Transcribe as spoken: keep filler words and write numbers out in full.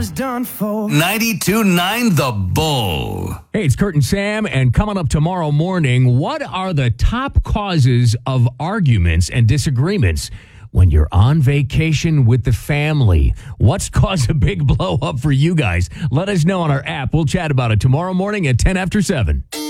Done for. ninety-two point nine The Bull. Hey, it's Kurt and Sam, and coming up tomorrow morning, what are the top causes of arguments and disagreements when you're on vacation with the family? What's caused a big blow up for you guys? Let us know on our app. We'll chat about it tomorrow morning at ten after seven.